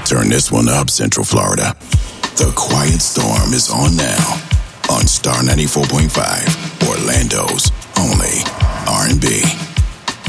Turn this one up, Central Florida. The Quiet Storm is on now on Star 94.5, Orlando.